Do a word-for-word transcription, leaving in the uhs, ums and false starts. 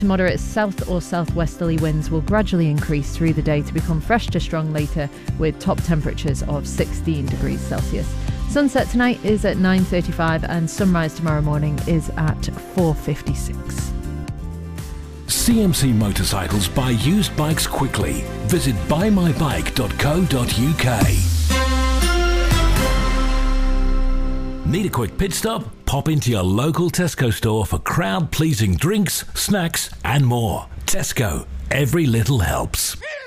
Moderate south or southwesterly winds will gradually increase through the day to become fresh to strong later, with top temperatures of sixteen degrees Celsius. Sunset tonight is at nine thirty-five and sunrise tomorrow morning is at four fifty-six. C M C Motorcycles buy used bikes quickly. Visit buy my bike dot co dot u k. Need a quick pit stop? Pop into your local Tesco store for crowd-pleasing drinks, snacks and more. Tesco. Every little helps.